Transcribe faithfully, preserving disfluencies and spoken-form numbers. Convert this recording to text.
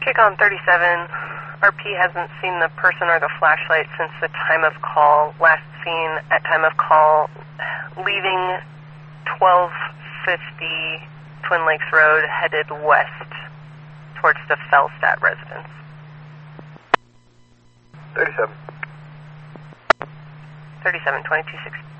Kick-on thirty-seven, R P hasn't seen the person or the flashlight since the time of call. Last seen at time of call, leaving twelve fifty Twin Lakes Road, headed west towards the Fellstadt residence. thirty-seven. thirty-seven, twenty-two sixty.